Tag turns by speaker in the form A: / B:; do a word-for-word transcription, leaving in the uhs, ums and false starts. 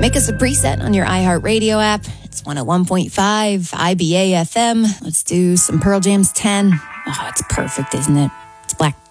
A: Make us a preset on your iHeartRadio app. It's one oh one point five I B A F M. Let's do some Pearl Jam's ten. Oh, it's perfect, isn't it? It's Black